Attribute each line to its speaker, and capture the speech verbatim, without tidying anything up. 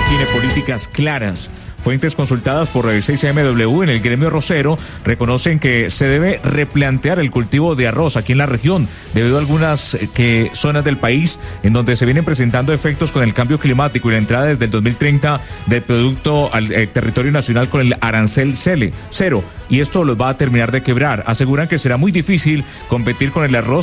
Speaker 1: tiene políticas claras. Fuentes consultadas por seis M W en el gremio arrocero reconocen que se debe replantear el cultivo de arroz aquí en la región, debido a algunas que, zonas del país en donde se vienen presentando efectos con el cambio climático y la entrada desde el dos mil treinta del producto al eh, territorio nacional con el arancel cele, cero, y esto los va a terminar de quebrar. Aseguran que será muy difícil competir con el arroz